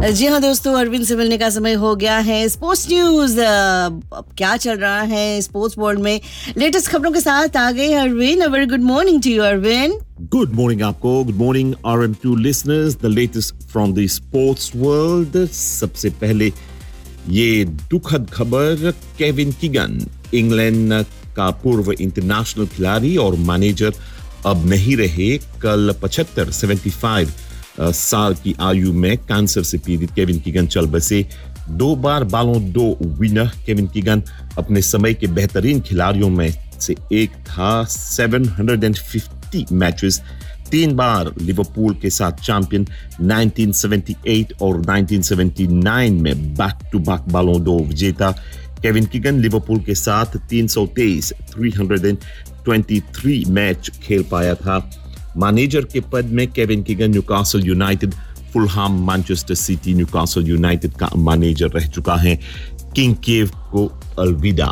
जी हाँ दोस्तों, अरविंद से मिलने का समय हो गया है। स्पोर्ट्स न्यूज, अब क्या चल रहा है स्पोर्ट्स वर्ल्ड में, लेटेस्ट खबरों के साथ आ गए Arvind. A very good morning to you Arvind. Good morning आपको, good morning RM2 listeners, the latest from the sports world। सबसे पहले ये दुखद खबर, केविन कीगन, इंग्लैंड का पूर्व इंटरनेशनल खिलाड़ी और मैनेजर अब नहीं रहे। कल 75 साल की आयु में कैंसर से पीड़ित केविन कीगन चल बसे। 2 बार बालों दो विनर केविन कीगन अपने समय के बेहतरीन खिलाड़ियों में से एक था। 750 मैचेस, 3 बार लिवरपूल के साथ चैंपियन, 1978 और 1979 में बैक टू बैक बालों दो विजेता। केविन कीगन लिवरपूल के साथ 323 मैच खेल पाया था। मैनेजर के पद में Kevin Keegan Newcastle United, Fulham, Manchester city, Newcastle United का मैनेजर रह चुका है। किंग केव को अलविदा।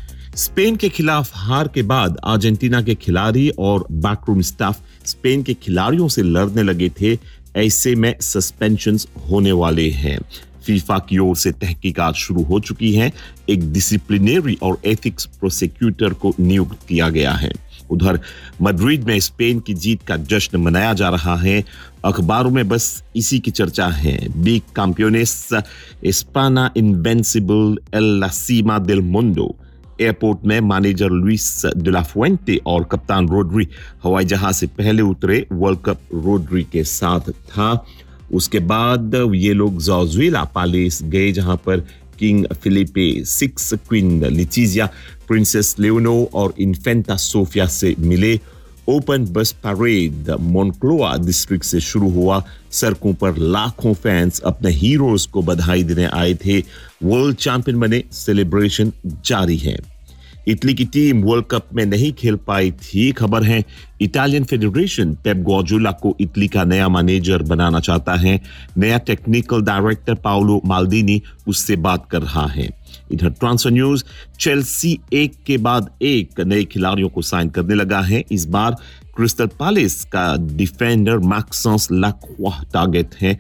स्पेन के खिलाफ हार के बाद अर्जेंटीना के खिलाड़ी और बैकरूम स्टाफ स्पेन के खिलाड़ियों से लड़ने लगे थे। ऐसे में सस्पेंशंस होने वाले हैं। फीफा की ओर से तहकीकात शुरू हो चुकी हैं। एक डिसिप्लिनरी और एथिक्स प्रोसिक्यूटर को नियुक्त किया गया है। उधर मैड्रिड में स्पेन की जीत का जश्न मनाया जा रहा है। अखबारों में बस इसी की चर्चा है। बिग कैंपियोनेस एस्पाना इनवेंसिबल एल ला सीमा देल मुंडो। एयरपोर्ट में manager Louis de la Fuente और कप्तान रोड्री हवाई जहाज से पहले उतरे। वर्ल्ड कप रोड्री के साथ था। उसके बाद ये लोग ज़ाजुएला पैलेस गए, जहां पर king Philippe 6, queen लिटिजिया, princess Leonardo और इन्फेंटा सोफिया से मिले। ओपन बस परेड मोनक्लोआ डिस्ट्रिक्ट से शुरू हुआ। सड़कों पर लाखों फैंस अपने हीरोज को बधाई देने आए थे। वर्ल्ड चैंपियन बने, सेलिब्रेशन जारी है। इटली की टीम वर्ल्ड कप में नहीं खेल पाई थी। खबर है इटालियन फेडरेशन पेप ग्वार्डियोला को इटली का नया मैनेजर बनाना चाहता है। नया टेक्निकल डायरेक्टर पाओलो माल्दीनी उससे बात कर रहा है। इधर ट्रांसफर न्यूज, चेल्सी एक के बाद एक नए खिलाड़ियों को साइन करने लगा है। इस बार क्रिस्टल पैलेस का डिफेंडर मैक्सेंस लाक्रोix टारगेट है।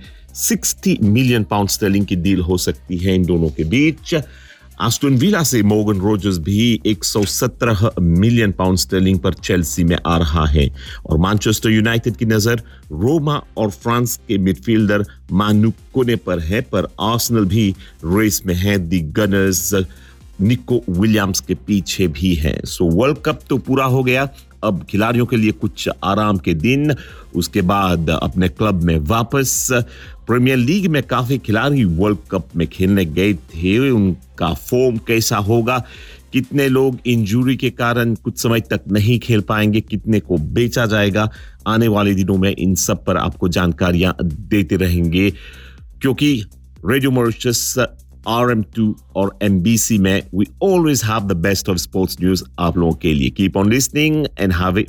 60 मिलियन पाउंड स्टर्लिंग की डील हो सकती है इन दोनों के बीच। एस्टन विला से मॉर्गन रोजर्स भी 117 मिलियन पाउंड स्टर्लिंग पर चेल्सी में आ रहा है। और मैनचेस्टर यूनाइटेड की नजर रोमा और फ्रांस के मिडफील्डर मानु कोने पर है, पर आर्सेनल भी रेस में है। दी गनर्स निको विलियम्स के पीछे भी है। सो वर्ल्ड कप तो पूरा हो गया। अब खिलाड़ियों के लिए कुछ आराम के दिन, उसके बाद अपने क्लब में वापस। प्रीमियर लीग में काफी खिलाड़ी वर्ल्ड कप में खेलने गए थे। उनका फॉर्म कैसा होगा, कितने लोग इंजरी के कारण कुछ समय तक नहीं खेल पाएंगे, कितने को बेचा जाएगा, आने वाले दिनों में इन सब पर आपको जानकारियां देते रहेंगे, क्योंकि रेडियो मॉरिशस, RM2 और MBC में we always have the best of sports news आप लोगों के लिए। Keep on listening and have a